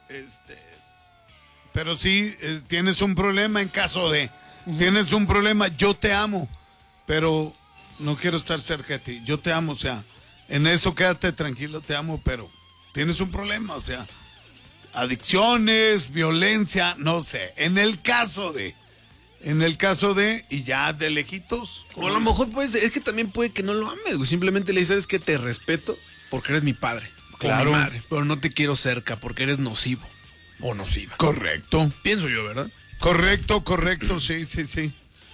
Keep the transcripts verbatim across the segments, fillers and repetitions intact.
este, pero sí, eh, tienes un problema en caso de, uh-huh. tienes un problema, yo te amo, pero no quiero estar cerca de ti, yo te amo, o sea, en eso quédate tranquilo, te amo, pero tienes un problema, o sea, adicciones, violencia, no sé, en el caso de, en el caso de, y ya de lejitos. O a lo mejor pues, es que también puede que no lo ames, güey, simplemente le dices, ¿sabes qué? Te respeto porque eres mi padre, claro, mi madre, pero no te quiero cerca porque eres nocivo o nociva. Correcto. Pienso yo, ¿verdad? Correcto, correcto, sí, sí, sí.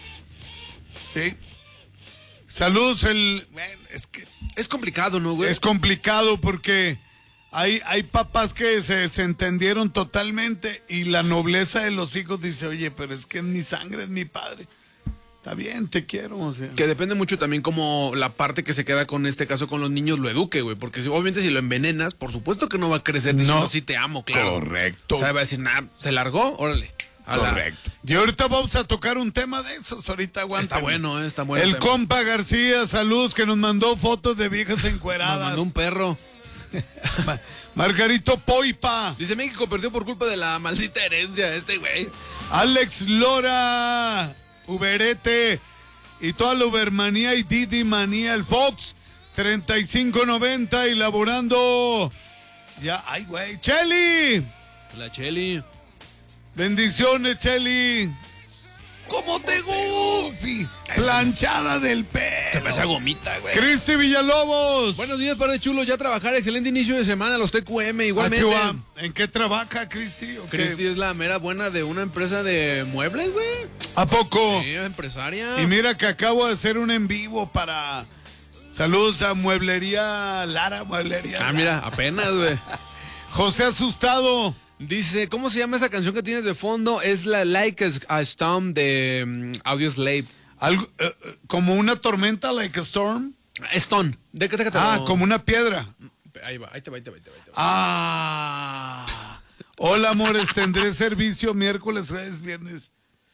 Sí. Saludos, el, es que es complicado, ¿no, güey? Es complicado porque hay, hay papás que se desentendieron totalmente y la nobleza de los hijos dice, oye, pero es que es mi sangre, es mi padre. Está bien, te quiero. O sea. Que depende mucho también como la parte que se queda con este caso con los niños lo eduque, güey. Porque si, obviamente si lo envenenas, por supuesto que no va a crecer diciendo, no, sí te amo, claro. Correcto. O sea, va a decir, nada, ¿se largó? Órale. Correcto. Y ahorita vamos a tocar un tema de esos, ahorita aguanta. Está bueno, eh, está bueno. El tema. Compa García, saludos, que nos mandó fotos de viejas encueradas. Nos mandó un perro. Margarito Poipa. Dice, México perdió por culpa de la maldita herencia, este güey. Alex Lora, Uberete, y toda la Ubermanía y Didi Manía, el Fox, treinta y cinco noventa y laborando. Ya, ay, güey, Cheli. La Cheli. Bendiciones, Cheli. ¿Cómo te gufi? Planchada del pelo. Se me hace gomita, güey. Cristi Villalobos. Buenos días, padre chulo. Ya trabajar. Excelente inicio de semana. Los T Q M igualmente. Achua, ¿en qué trabaja Cristi? Cristi es la mera buena de una empresa de muebles, güey. ¿A poco? Sí, empresaria. Y mira que acabo de hacer un en vivo para... Saludos a Mueblería Lara, Mueblería Ah, Lara. mira, apenas, güey. José Asustado. Dice, ¿cómo se llama esa canción que tienes de fondo? Es la Like a, a Storm de um, Audioslave. Algo, uh, como una tormenta, like a storm. Stone. ¿De qué te Ah, no? Como una piedra. Ahí va, ahí te va, ahí te va, ahí te va. Ahí te va. Ah. Hola, amores, tendré servicio miércoles, jueves, viernes.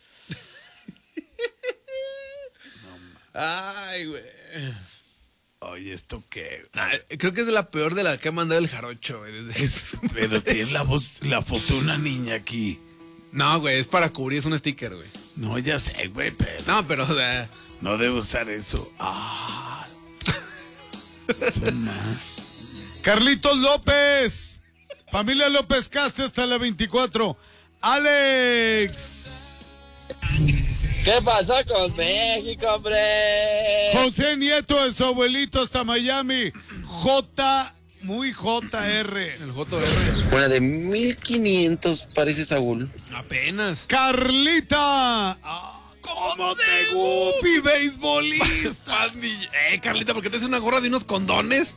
No, ay, güey. Oye, ¿esto qué? Ah, creo que es de la peor de la que ha mandado el jarocho, güey. Es, pero tiene la voz, la foto de una niña aquí. No, güey, es para cubrir, es un sticker, güey. No, ya sé, güey, pero... No, pero... O sea... No debo usar eso. Ah. Carlitos López. Familia López Castro hasta la veinticuatro. Alex. ¿Qué pasó con México, hombre? José Nieto de su abuelito hasta Miami. J, muy J R. El J R. Una de mil quinientos parece Saúl. Apenas. Carlita. Ah, ¿Cómo te gufi, beisbolista? eh, Carlita, ¿por qué te haces una gorra de unos condones?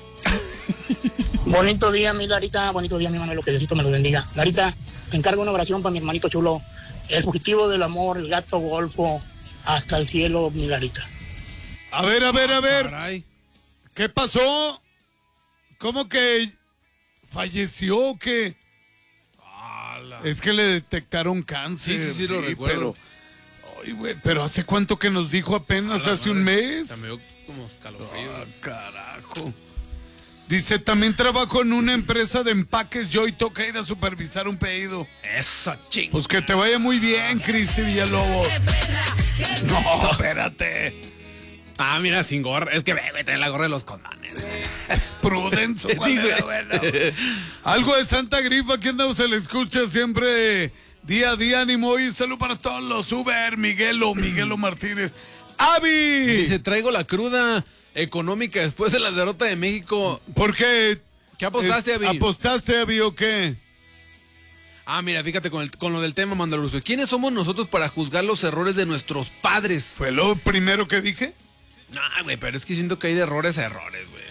Bonito día, mi Larita. Bonito día, mi Manuel. Lo que Diosito me lo bendiga. Larita, te encargo una oración para mi hermanito chulo. El fugitivo del amor, el gato golfo, hasta el cielo, mi Larita. A ver, a ver, a ver. Caray. ¿Qué pasó? ¿Cómo que falleció o qué? Ala. Es que le detectaron cáncer. Sí, sí, sí, lo recuerdo. Pero, ay, güey, pero ¿hace cuánto que nos dijo? Apenas Ala, hace madre. un mes. Se me dio como calofrío. Ah, carajo. Dice, también trabajo en una empresa de empaques. Yo y toca ir a supervisar un pedido. Eso, ching. Pues que te vaya muy bien, Cristi Villalobos. No, espérate. Ah, mira, sin gorra. Es que ve, güey, trae la gorra de los condones. Prudence. Sí, güey. Bueno. Algo de Santa Grifa, aquí andamos, se le escucha siempre día a día, ánimo. Y salud para todos los Uber, Miguelo, Miguelo Martínez. ¡Avi! Dice, traigo la cruda económica después de la derrota de México. ¿Por qué? ¿Qué apostaste, Avi? ¿Apostaste, Avi, o qué? Ah, mira, fíjate con, el, con lo del tema, Mandaluso. ¿Quiénes somos nosotros para juzgar los errores de nuestros padres? ¿Fue lo primero que dije? No, güey, pero es que siento que hay de errores a errores, güey.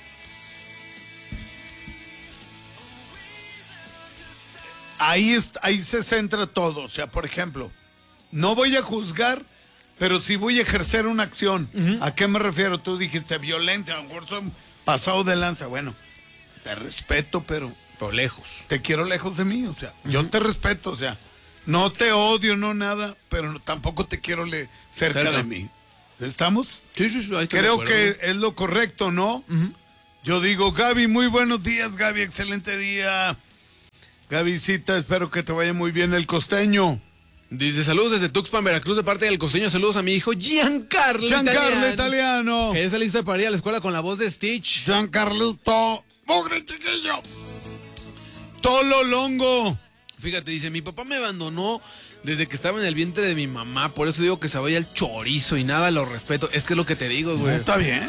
Ahí, es, ahí se centra todo. O sea, por ejemplo, no voy a juzgar, pero sí voy a ejercer una acción. Uh-huh. ¿A qué me refiero? Tú dijiste violencia, a lo mejor son pasado de lanza. Bueno, te respeto, pero... Pero lejos. Te quiero lejos de mí, o sea, uh-huh. Yo te respeto, o sea, no te odio, no nada, pero tampoco te quiero le cerca, cerca de mí. ¿Estamos? Sí, sí, sí. Ahí Creo que es lo correcto, ¿no? Uh-huh. Yo digo, Gaby, muy buenos días, Gaby, excelente día. Gavisita, espero que te vaya muy bien el costeño. Dice, saludos desde Tuxpan, Veracruz, de parte del costeño. Saludos a mi hijo Giancarlo Giancarlo Italiano. Italiano. Que es lista para ir a la escuela con la voz de Stitch. Giancarlito. ¡Mugre chiquillo! Tolo Longo. Fíjate, dice, mi papá me abandonó desde que estaba en el vientre de mi mamá. Por eso digo que se vaya el chorizo y nada, lo respeto. Es que es lo que te digo, güey. ¿Está bien?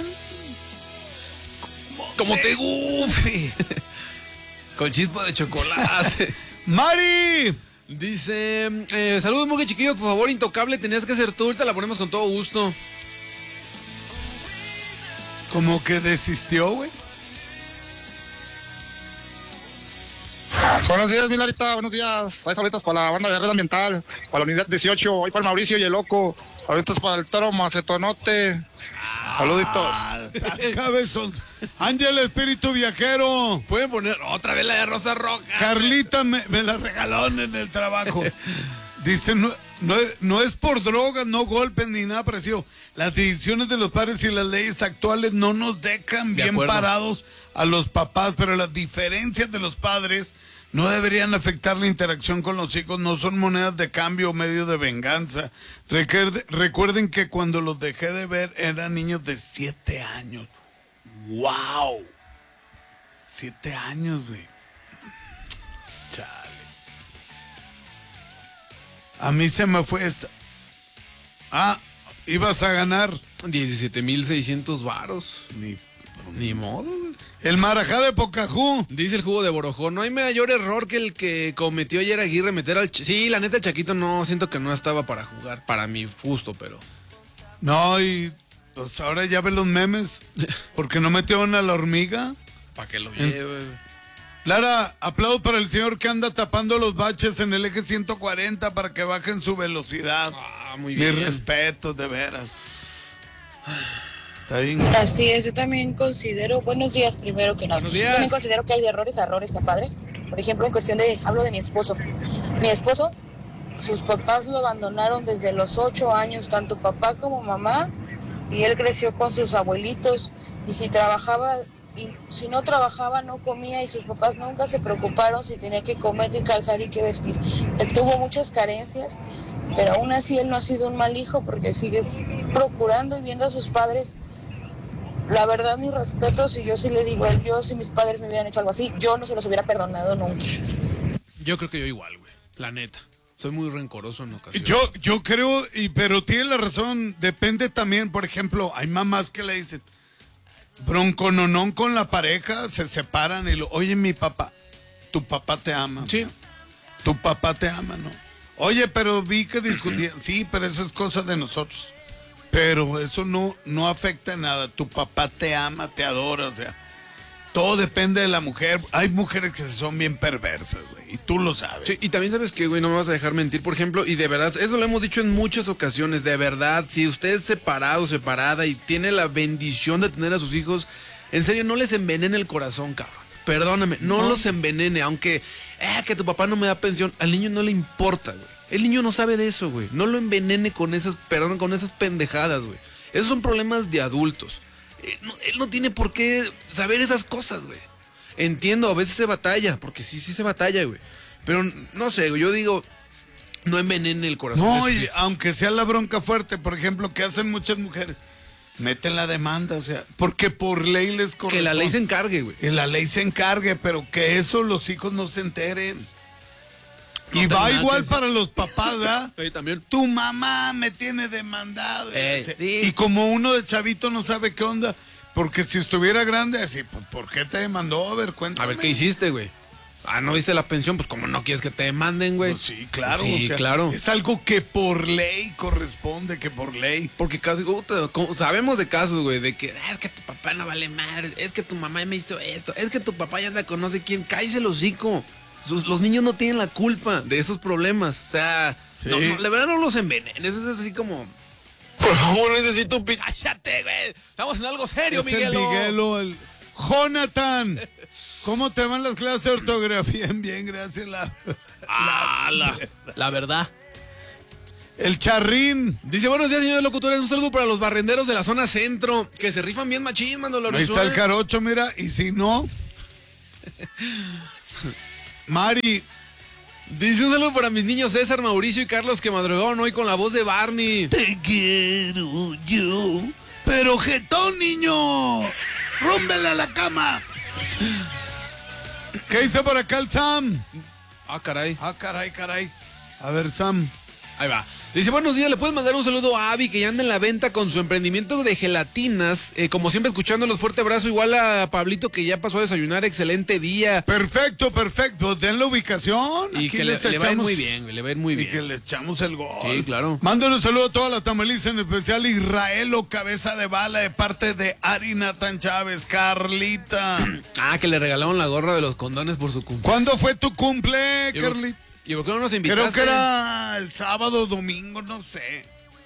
Como te gufe. Con chispa de chocolate. ¡Mari! Dice, eh, saludos, Mugue chiquillo, por favor, Intocable, tenías que ser tú, ahorita la ponemos con todo gusto. Como que desistió, güey. Buenos días, Milarita, buenos días. Hay saluditos para la banda de Red Ambiental, para la unidad dieciocho, hoy para el Mauricio y el Loco. Saluditos para el Toro Macetonote. Saluditos. Ah, cabezón. Ángel Espíritu Viajero. Pueden poner otra vez la de Rosa Roja. Carlita me, me la regaló en el trabajo. Dice, no, no, no es por drogas, no golpes ni nada parecido. Las decisiones de los padres y las leyes actuales no nos dejan De bien acuerdo. parados a los papás, pero las diferencias de los padres no deberían afectar la interacción con los hijos, no son monedas de cambio o medio de venganza. Recuerde, recuerden que cuando los dejé de ver eran niños de siete años. ¡Wow! Siete años, güey. Chale. A mí se me fue esta. Ah, ibas a ganar. diecisiete mil seiscientos varos. Ni, Ni modo. el Marajá de Pocahú. Dice el jugo de Borojó, no hay mayor error que el que cometió ayer Aguirre meter al... Ch sí, la neta, el Chaquito no, siento que no estaba para jugar, para mi gusto, pero... No, y pues ahora ya ven los memes. Porque no metieron a la hormiga. Para que lo lleve. Lara, aplaudo para el señor que anda tapando los baches en el eje ciento cuarenta para que bajen su velocidad. Ah, muy Mis bien. respetos, de veras. Está bien. Así es, yo también considero, buenos días primero que nada, Buenos yo días. también considero que hay de errores a errores a padres. Por ejemplo, en cuestión de, hablo de mi esposo. Mi esposo, sus papás lo abandonaron desde los ocho años, tanto papá como mamá, y él creció con sus abuelitos, y si trabajaba, y si no trabajaba no comía, y sus papás nunca se preocuparon si tenía que comer, que calzar y que vestir. Él tuvo muchas carencias, pero aún así él no ha sido un mal hijo porque sigue procurando y viendo a sus padres. La verdad, mi respeto, si yo sí le digo a él, yo si mis padres me hubieran hecho algo así, yo no se los hubiera perdonado nunca. Yo creo que yo igual, güey, la neta. Soy muy rencoroso en ocasiones. Yo, yo creo, y pero tiene la razón, depende también, por ejemplo, hay mamás que le dicen, broncononón con la pareja, se separan y lo, oye, mi papá, tu papá te ama. Sí. Tu papá te ama, ¿no? Oye, pero vi que discutían, sí, pero eso es cosa de nosotros. Pero eso no, no afecta en nada, tu papá te ama, te adora, o sea, todo depende de la mujer. Hay mujeres que son bien perversas, güey, y tú lo sabes. Sí, y también sabes que, güey, no me vas a dejar mentir, por ejemplo, y de verdad, eso lo hemos dicho en muchas ocasiones, de verdad, si usted es separado, separada y tiene la bendición de tener a sus hijos, en serio, no les envenene el corazón, cabrón. Perdóname, no, no. los envenene, aunque, eh, que tu papá no me da pensión, al niño no le importa, güey. El niño no sabe de eso, güey. No lo envenene con esas, perdón, con esas pendejadas, güey. Esos son problemas de adultos. Él no, él no tiene por qué saber esas cosas, güey. Entiendo, a veces se batalla, porque sí, sí se batalla, güey. Pero no sé, güey, yo digo, no envenene el corazón. No, y aunque sea la bronca fuerte, por ejemplo, que hacen muchas mujeres, meten la demanda, o sea, porque por ley les corresponde. Que la ley se encargue, güey. Que la ley se encargue, pero que eso los hijos no se enteren. No y va nada, igual que... para los papás, ¿verdad? Sí, también. Tu mamá me tiene demandado. Eh, sí. Y como uno de chavito no sabe qué onda, porque si estuviera grande, así, pues, ¿por qué te demandó? A ver, cuéntame. A ver, ¿qué hiciste, güey? Ah, ¿no viste la pensión? Pues como no quieres que te demanden, güey. Pues sí, claro. Sí, o sea, claro. Es algo que por ley corresponde, que por ley. Porque casi, sabemos de casos, güey, de que ah, es que tu papá no vale madre, es que tu mamá me hizo esto, es que tu papá ya anda con no sé quién. Cállese el hocico. Sus, los niños no tienen la culpa de esos problemas. O sea, sí. no, no, la verdad no los envenen. Eso es así como... Por favor, necesito un pito. ¡Cállate, güey! Estamos en algo serio, Es Miguelo. el Miguelo, el... Jonathan, ¿cómo te van las clases de ortografía? Bien, gracias. La, ah, la, la verdad. El Charrín. Dice, buenos días, señores locutores. Un saludo para los barrenderos de la zona centro, que se rifan bien machín, mando la Ahí está el Carocho, mira, y si no... Mari. Dice un saludo para mis niños César, Mauricio y Carlos que madrugaron hoy con la voz de Barney. Te quiero yo. Pero jetón, niño. Rúmbele a la cama. ¿Qué dice por acá el Sam? Ah, caray. Ah, caray, caray. A ver, Sam. Ahí va. Dice, buenos días, ¿le puedes mandar un saludo a Abby que ya anda en la venta con su emprendimiento de gelatinas? Eh, como siempre, escuchándolos, fuerte abrazo. Igual a Pablito que ya pasó a desayunar, excelente día. Perfecto, perfecto. Den la ubicación. Y Aquí que le, les le va a ir echamos- muy bien, güey, le va a ir muy Y bien. que le echamos el gol. Sí, claro. Mándale un saludo a toda la tamaliza, en especial Israelo, cabeza de bala, de parte de Ari Nathan Chávez, Carlita. Ah, que le regalaron la gorra de los condones por su cumpleaños. ¿Cuándo fue tu cumple, ¿Y por- Carlita? ¿Y por qué no nos invitaste? Creo que era el sábado, domingo, no sé.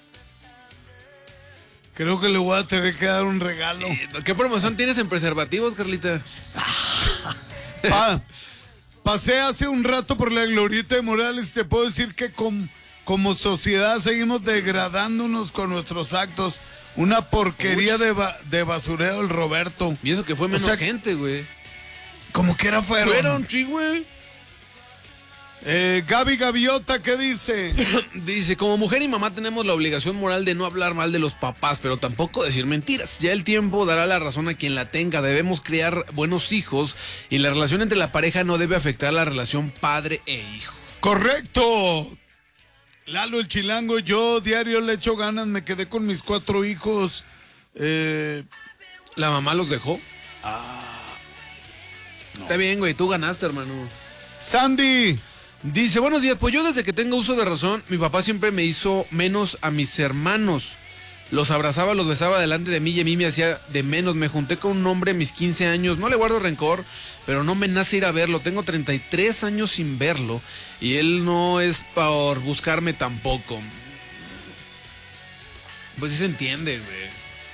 Creo que le voy a tener que dar un regalo. ¿Qué promoción tienes en preservativos, Carlita? Pa- pasé hace un rato por la glorieta de Morales. Te puedo decir que com- como sociedad seguimos degradándonos con nuestros actos. Una porquería de, ba- de basureo el Roberto. Y eso que fue O menos sea, gente, güey. Como quiera fueron. Fueron, sí, güey. Eh, Gaby Gaviota, ¿qué dice? Dice, como mujer y mamá tenemos la obligación moral de no hablar mal de los papás, pero tampoco decir mentiras. Ya el tiempo dará la razón a quien la tenga. Debemos criar buenos hijos y la relación entre la pareja no debe afectar la relación padre e hijo. Correcto. Lalo el Chilango, yo diario le echo ganas, me quedé con mis cuatro hijos. Eh, ¿La mamá los dejó? Ah. Está bien, güey, tú ganaste, hermano. Sandy. Dice, buenos días, pues yo desde que tengo uso de razón, mi papá siempre me hizo menos a mis hermanos. Los abrazaba, los besaba delante de mí y a mí me hacía de menos. Me junté con un hombre a mis quince años, no le guardo rencor, pero no me nace ir a verlo. Tengo treinta y tres años sin verlo y él no es por buscarme tampoco. Pues sí se entiende, güey.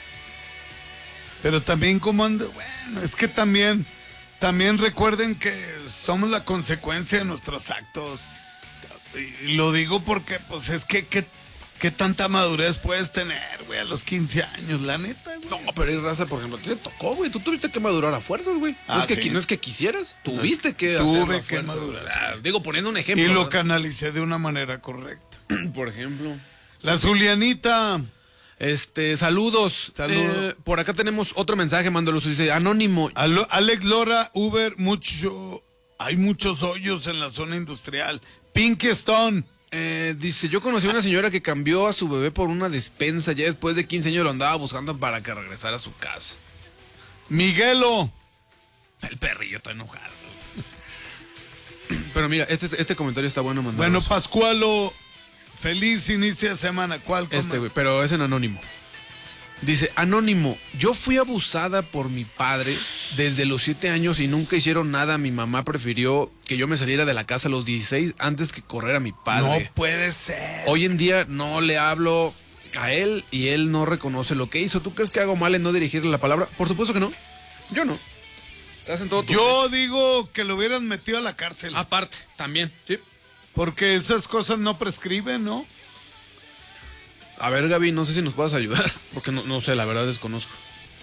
Pero también como anda, bueno, es que también, también recuerden que somos la consecuencia de nuestros actos. Y lo digo porque, pues es que, ¿qué, qué tanta madurez puedes tener, güey, a los quince años, la neta, güey? No, pero hay raza, por ejemplo, te tocó, güey. Tú tuviste que madurar a fuerzas, güey. No, Ah, es que, sí. no es que quisieras, tuviste que Tuve hacerlo a que fuerzas, madurar, güey. Ah, sí. digo, poniendo un ejemplo. Y lo ¿verdad? canalicé de una manera correcta. Por ejemplo. La Zulianita. Este, saludos. Saludo. Eh, por acá tenemos otro mensaje, Mandolos. Dice, anónimo. Alo- Alex Lora, Uber, mucho, hay muchos hoyos en la zona industrial. Pinky Stone. Eh, dice, yo conocí a una señora que cambió a su bebé por una despensa. Ya después de quince años lo andaba buscando para que regresara a su casa. Miguelo. El perrillo está enojado. Pero mira, este, este comentario está bueno, Mandolos. Bueno, Pascualo, feliz inicio de semana. ¿Cuál? Este, güey, pero es en anónimo. Dice, anónimo, yo fui abusada por mi padre desde los siete años y nunca hicieron nada. Mi mamá prefirió que yo me saliera de la casa a los dieciséis antes que correr a mi padre. No puede ser. Hoy en día no le hablo a él y él no reconoce lo que hizo. ¿Tú crees que hago mal en no dirigirle la palabra? Por supuesto que no. Yo no. Hacen todo tu- Yo digo que lo hubieran metido a la cárcel. Aparte, también, sí. Porque esas cosas no prescriben, ¿no? A ver, Gaby, no sé si nos puedas ayudar, porque no, no sé, la verdad desconozco.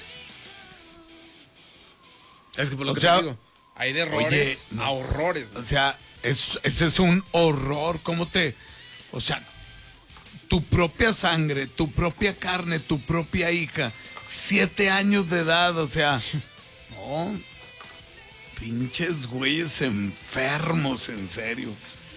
Es que por lo O que sea, te digo, hay de errores oye, a horrores. O sea, es- ese es un horror. ¿Cómo te...? O sea, tu propia sangre, tu propia carne, tu propia hija, siete años de edad, o sea... No, pinches güeyes enfermos, en serio.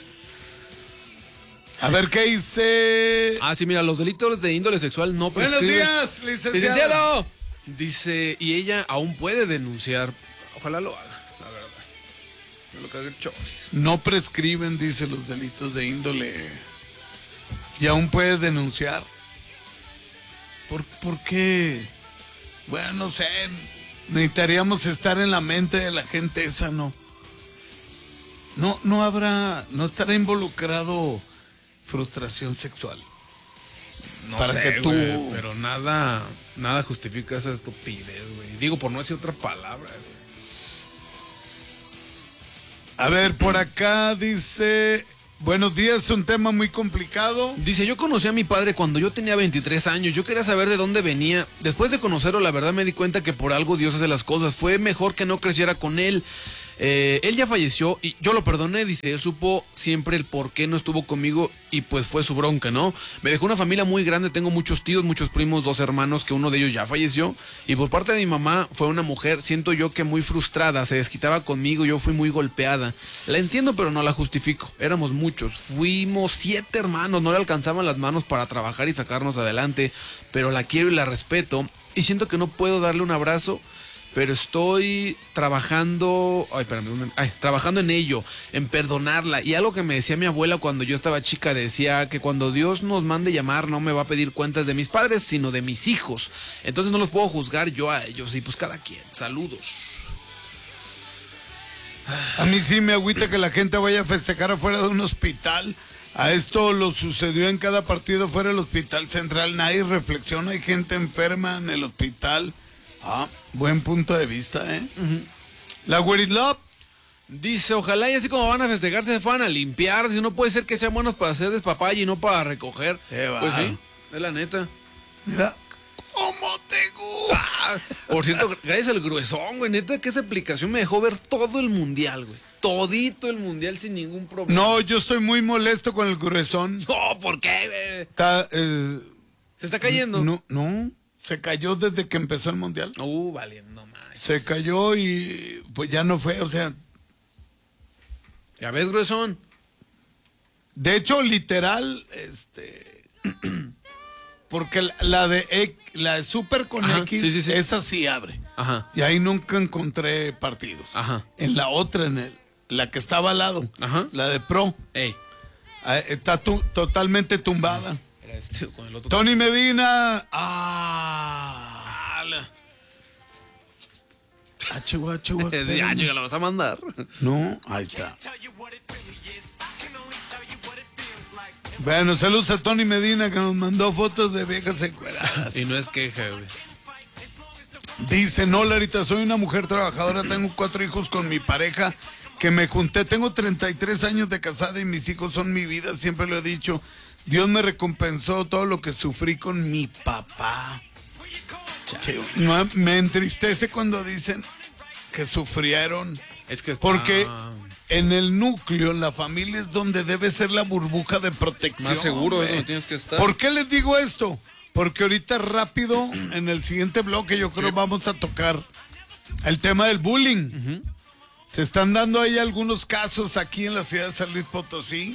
A ver, ¿qué hice? Ah, sí, mira, los delitos de índole sexual no Buenos prescriben. días, licenciado. ¡Licenciado! Dice, y ella aún puede denunciar. Ojalá lo haga, la verdad. Me lo cague el choris. No prescriben, dice, los delitos de índole. Y aún puede denunciar. ¿Por, por qué? Bueno, no sé. Necesitaríamos estar en la mente de la gente esa, ¿no? No, no habrá, no estará involucrado frustración sexual. No Para sé, que tú- güey, pero nada, nada justifica esa estupidez, güey. Digo, por no decir otra palabra, güey. A ver, por acá dice... Buenos días, es un tema muy complicado. Dice, yo conocí a mi padre cuando yo tenía veintitrés años, yo quería saber de dónde venía. Después de conocerlo, la verdad me di cuenta que por algo Dios hace las cosas. Fue mejor que no creciera con él. Eh, él ya falleció y yo lo perdoné, dice, él supo siempre el por qué no estuvo conmigo y pues fue su bronca, ¿no? Me dejó una familia muy grande, tengo muchos tíos, muchos primos, dos hermanos, que uno de ellos ya falleció. Y por parte de mi mamá fue una mujer, siento yo que muy frustrada, se desquitaba conmigo, yo fui muy golpeada. La entiendo, pero no la justifico. Éramos muchos, fuimos siete hermanos, no le alcanzaban las manos para trabajar y sacarnos adelante, pero la quiero y la respeto. Y siento que no puedo darle un abrazo, pero estoy trabajando, ay, espérame, ay, trabajando en ello, en perdonarla. Y algo que me decía mi abuela cuando yo estaba chica, decía que cuando Dios nos mande llamar no me va a pedir cuentas de mis padres, sino de mis hijos. Entonces no los puedo juzgar yo a ellos, y pues cada quien. Saludos. A mí sí me agüita que la gente vaya a festejar afuera de un hospital. A esto lo sucedió en cada partido fuera del hospital central. Nadie reflexiona, hay gente enferma en el hospital. Ah, buen punto de vista, ¿eh? Uh-huh. La Wear It Love dice, ojalá y así como van a festejar se fueran a limpiar. Si no puede ser que sean buenos para hacer despapalle y no para recoger. Pues sí, es la neta. Mira, ¿cómo te gusta? Ah, por cierto, gracias al gruesón, güey. Neta que esa aplicación me dejó ver todo el mundial, güey. Todito el mundial sin ningún problema. No, yo estoy muy molesto con el gruesón. No, ¿por qué, güey? Está, eh, ¿Se está cayendo? No, no. Se cayó desde que empezó el mundial. Uh, valiendo más. Se cayó y pues ya no fue, o sea. ¿Ya ves, gruesón? De hecho, literal, este. Porque la de la de Super con Ajá, X, sí, sí, sí. esa sí abre. Ajá. Y ahí nunca encontré partidos. Ajá. En la otra, en el, la que estaba al lado, Ajá. la de Pro, Ey. está tu, totalmente tumbada. Era este con el otro. Tony Medina. Ah. Ala. Ah, chihuahua, chihuahua. Ya, chica, la vas a mandar. No, ahí está. Bueno, saludos a Tony Medina que nos mandó fotos de viejas encueradas. Y no es queja, güey. Dice, no, Larita, soy una mujer trabajadora, tengo cuatro hijos con mi pareja que me junté, tengo treinta y tres años de casada y mis hijos son mi vida, siempre lo he dicho. Dios me recompensó todo lo que sufrí con mi papá. Che, no, me entristece cuando dicen que sufrieron. Es que está... Porque en el núcleo, en la familia es donde debe ser la burbuja de protección. Más seguro es eh. donde tienes que estar. ¿Por qué les digo esto? Porque ahorita rápido, en el siguiente bloque, yo creo sí. vamos a tocar el tema del bullying. Uh-huh. Se están dando ahí algunos casos aquí en la ciudad de San Luis Potosí.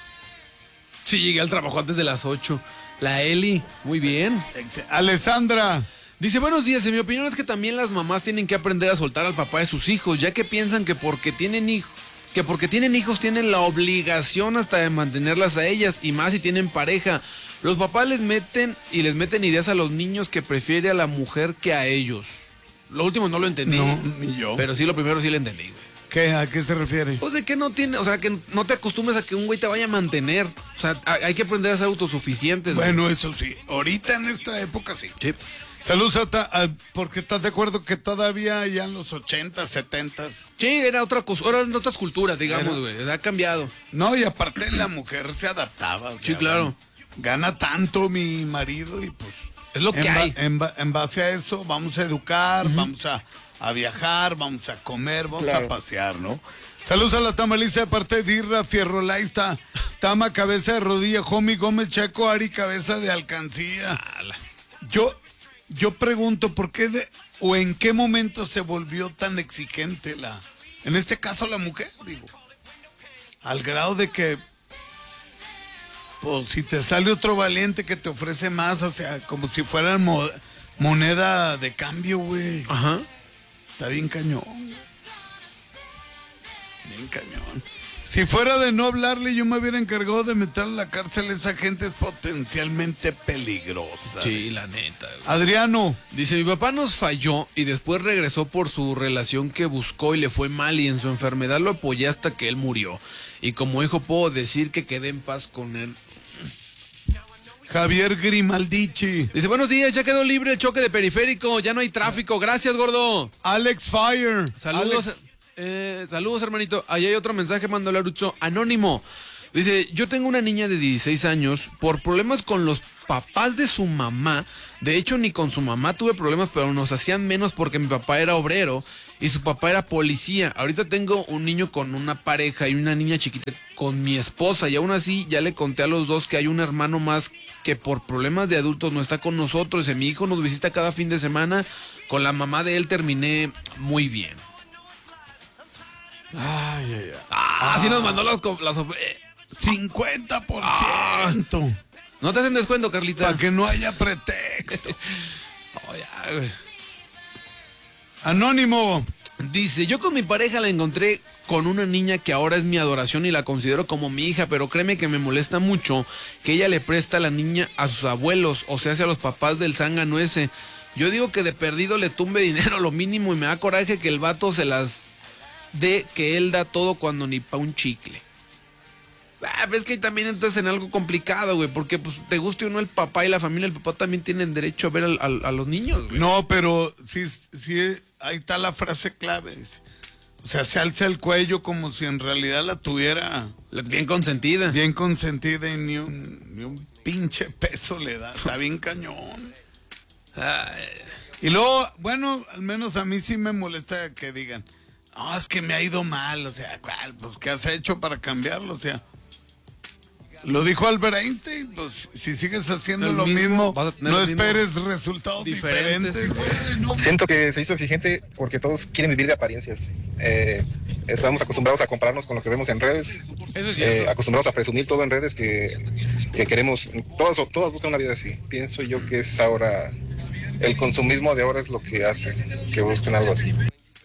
Sí, llegué al trabajo antes de las ocho. La Eli, muy bien. Alessandra. Dice, buenos días, en mi opinión es que también las mamás tienen que aprender a soltar al papá de sus hijos, ya que piensan que porque tienen hijos, que porque tienen hijos tienen la obligación hasta de mantenerlas a ellas, y más si tienen pareja. Los papás les meten y les meten ideas a los niños que prefiere a la mujer que a ellos. Lo último no lo entendí. No, ni yo. Pero sí, lo primero sí lo entendí, güey. ¿Qué? ¿A qué se refiere? Pues de que no tiene, o sea, que no te acostumbres a que un güey te vaya a mantener. O sea, hay que aprender a ser autosuficientes. Bueno, güey. eso sí. Ahorita en esta época sí. Sí. Saludos a, ta, a porque estás de acuerdo que todavía ya en los ochentas, setentas. Sí, era otra cosa, eran otras culturas, digamos, güey. Ha cambiado. No, y aparte la mujer se adaptaba. O sea, sí, claro. Gana, gana tanto mi marido y pues. Es lo que en hay. Ba, en, ba, en base a eso vamos a educar, uh-huh. vamos a, a viajar, vamos a comer, vamos claro. a pasear, ¿no? Saludos a la Tamaliza de parte de Irra, Fierrolaista, Tama, cabeza de rodilla, Jomi Gómez, Checo, Ari, cabeza de alcancía. Ala. Yo, yo pregunto, ¿por qué de, o en qué momento se volvió tan exigente la, en este caso la mujer, digo, al grado de que pues si te sale otro valiente que te ofrece más, o sea, como si fuera mo- moneda de cambio, güey. Ajá. Está bien cañón. Bien cañón. Si fuera de no hablarle, yo me hubiera encargado de meter a la cárcel. Esa gente es potencialmente peligrosa. Sí, la neta. Güey. Adriano. Dice, mi papá nos falló y después regresó por su relación que buscó y le fue mal, y en su enfermedad lo apoyé hasta que él murió. Y como hijo puedo decir que quedé en paz con él. Javier Grimaldichi. Dice, buenos días, ya quedó libre el choque de periférico, ya no hay tráfico. Gracias, gordo. Alex Fire. Saludos. Alex. Eh, saludos, hermanito. Ahí hay otro mensaje, mandó Larucho. Anónimo. Dice, yo tengo una niña de dieciséis años, por problemas con los papás de su mamá. De hecho, ni con su mamá tuve problemas, pero nos hacían menos porque mi papá era obrero y su papá era policía. Ahorita tengo un niño con una pareja y una niña chiquita con mi esposa, y aún así ya le conté a los dos que hay un hermano más que por problemas de adultos no está con nosotros. Y mi hijo nos visita cada fin de semana. Con la mamá de él terminé muy bien. Ay, ay, ay. Ah, así nos mandó las... las eh. cincuenta por ciento. Ah, no te hacen descuento, Carlita. Para que no haya pretexto. Oh, ya, güey. Anónimo. Dice, yo con mi pareja la encontré con una niña que ahora es mi adoración y la considero como mi hija, pero créeme que me molesta mucho que ella le presta a la niña a sus abuelos, o sea, hacia los papás del zángano ese. Yo digo que de perdido le tumbe dinero lo mínimo y me da coraje que el vato se las dé, que él da todo cuando ni pa' un chicle. Ah, ves que ahí también entras en algo complicado, güey, porque pues te guste o no el papá y la familia, el papá también tienen derecho a ver al, al, a los niños, güey. No, pero sí, sí, ahí está la frase clave. Dice. O sea, se alza el cuello como si en realidad la tuviera... Bien consentida. Bien consentida y ni un, ni un pinche peso le da. Está bien cañón. Ay. Y luego, bueno, al menos a mí sí me molesta que digan, no, es que me ha ido mal, o sea, ¿cuál? Pues, ¿qué has hecho para cambiarlo? O sea, lo dijo Albert Einstein, pues, si sigues haciendo El lo mismo, mismo, vas a tener no los mismos esperes resultados diferentes. diferentes. Siento que se hizo exigente porque todos quieren vivir de apariencias. Eh, estamos acostumbrados a compararnos con lo que vemos en redes, Eso es eh, cierto. acostumbrados a presumir todo en redes que, que queremos. Todos, todos buscan una vida así. Pienso yo que es ahora, el consumismo de ahora es lo que hace que busquen algo así.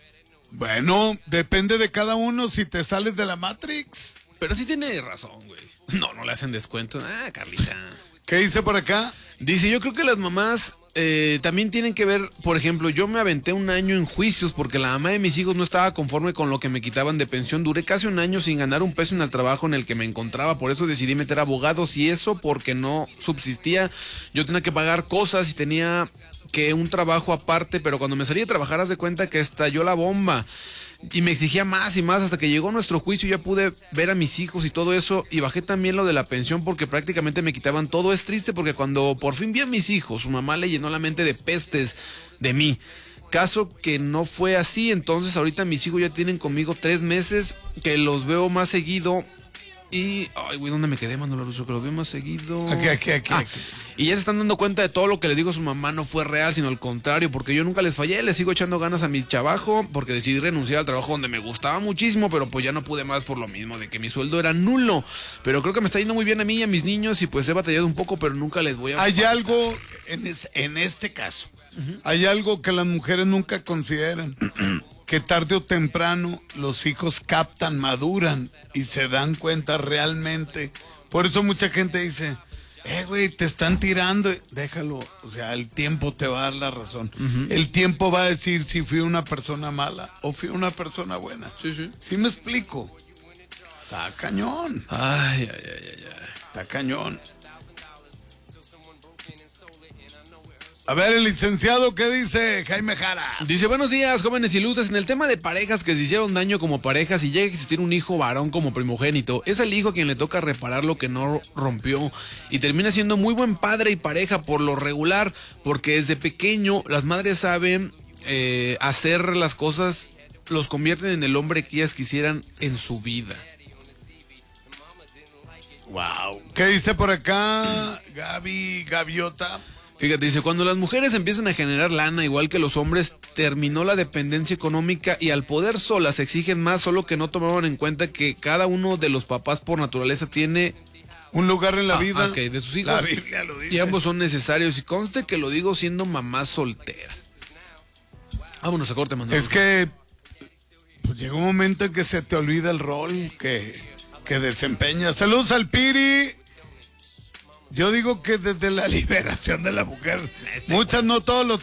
Bueno, depende de cada uno si te sales de la Matrix. Pero sí tiene razón, güey. No, no le hacen descuento. Ah, Carlita. ¿Qué dice por acá? Dice, yo creo que las mamás eh, también tienen que ver, por ejemplo, yo me aventé un año en juicios porque la mamá de mis hijos no estaba conforme con lo que me quitaban de pensión. Duré casi un año sin ganar un peso en el trabajo en el que me encontraba, por eso decidí meter abogados y eso porque no subsistía. Yo tenía que pagar cosas y tenía que un trabajo aparte, pero cuando me salí de trabajar, haz de cuenta que estalló la bomba. Y me exigía más y más hasta que llegó nuestro juicio y ya pude ver a mis hijos y todo eso. Y bajé también lo de la pensión porque prácticamente me quitaban todo. Es triste porque cuando por fin vi a mis hijos, su mamá le llenó la mente de pestes de mí. Caso que no fue así. Entonces ahorita mis hijos ya tienen conmigo tres meses que los veo más seguido. Y, ay, güey, ¿dónde me quedé, Manuel Russo? Que los veo más seguido. Aquí, aquí, aquí, Ah, aquí. y ya se están dando cuenta de todo lo que les digo a su mamá no fue real, sino al contrario, porque yo nunca les fallé, les sigo echando ganas a mi trabajo, porque decidí renunciar al trabajo donde me gustaba muchísimo, pero pues ya no pude más por lo mismo, de que mi sueldo era nulo. Pero creo que me está yendo muy bien a mí y a mis niños, y pues he batallado un poco, pero nunca les voy a... Hay algo, en, es- en este caso, uh-huh. hay algo que las mujeres nunca consideran, que tarde o temprano los hijos captan, maduran y se dan cuenta realmente. Por eso mucha gente dice, eh, güey, te están tirando, déjalo, o sea, el tiempo te va a dar la razón. Uh-huh. El tiempo va a decir si fui una persona mala o fui una persona buena. Sí, sí. ¿Sí me explico? Está cañón. Ay, ay, ay, ay, ay. Está cañón. A ver, el licenciado, ¿qué dice Jaime Jara? Dice, buenos días, jóvenes ilustres. En el tema de parejas que se hicieron daño como parejas y llega a existir un hijo varón como primogénito, es el hijo a quien le toca reparar lo que no rompió y termina siendo muy buen padre y pareja por lo regular, porque desde pequeño las madres saben eh, hacer las cosas, los convierten en el hombre que ellas quisieran en su vida. Wow. ¿Qué dice por acá Gaby Gaviota? Fíjate, dice, cuando las mujeres empiezan a generar lana igual que los hombres, terminó la dependencia económica y al poder solas exigen más, solo que no tomaban en cuenta que cada uno de los papás por naturaleza tiene un lugar en la ah, vida. Okay, de sus hijos. La Biblia lo dice. Y ambos son necesarios. Y conste que lo digo siendo mamá soltera. Vámonos a corte, Manuel. Es que pues, llega un momento en que se te olvida el rol que, que desempeñas. Saludos al Piri. Yo digo que desde la liberación de la mujer, muchas, no todos lo